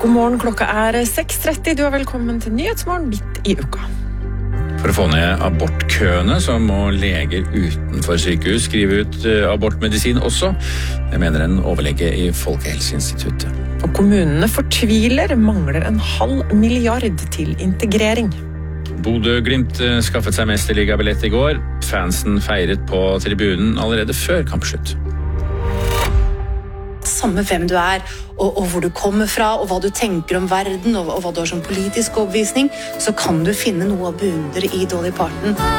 God morgen, klokka 6:30. Du er velkommen til Nyhetsmorgen midt i uka. For å få ned abortkøene så må leger utenfor sykehus skrive ut abortmedisin også. Det mener en overlege i Folkehelseinstituttet. Og kommunene fortviler, mangler 0,5 milliard til integrering. Bodø/Glimt skaffet seg mesterligabillett i går. Fansen feiret på tribunen allerede før kampslutt. Samme hvem du er, og hvor du kommer fra, og hva du tenker om verden, og hva du har som politisk overbevisning, så kan du finne noe å beundre i Dolly Parton.